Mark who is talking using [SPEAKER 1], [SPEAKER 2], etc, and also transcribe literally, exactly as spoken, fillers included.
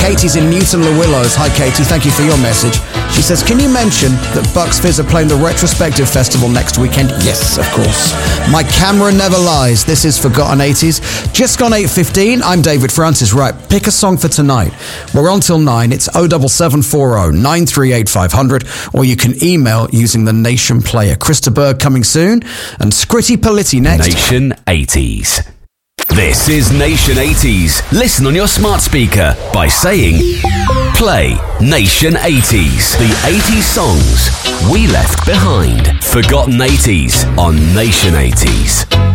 [SPEAKER 1] Katie's in Newton Le Willows. Hi, Katie. Thank you for your message. She says, can you mention that Bucks Fizz are playing the Retrospective Festival next weekend? Yes, of course. My camera never lies. This is Forgotten eighties. Just gone eight fifteen. I'm David Francis. Right, pick a song for tonight. We're on till nine. It's oh seven seven four oh nine three eight five hundred, or you can email using the Nation Player. Krista Berg coming soon, and Scritti Politti next.
[SPEAKER 2] Nation eighties. This is Nation eighties. Listen on your smart speaker by saying, play Nation eighties. The eighties songs we left behind. Forgotten eighties on Nation eighties.